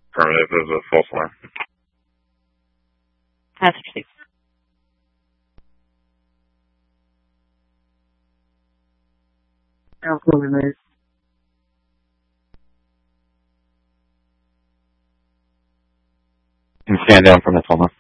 Affirmative. It was a false alarm. Passenger 6. Alpha removed. And stand down from the Tacoma.